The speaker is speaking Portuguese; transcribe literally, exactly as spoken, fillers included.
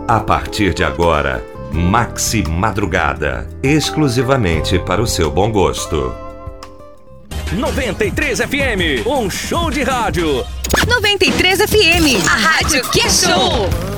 A partir de agora, Maxi Madrugada, exclusivamente para o seu bom gosto. noventa e três F M, um show de rádio. noventa e três F M, a rádio que é show.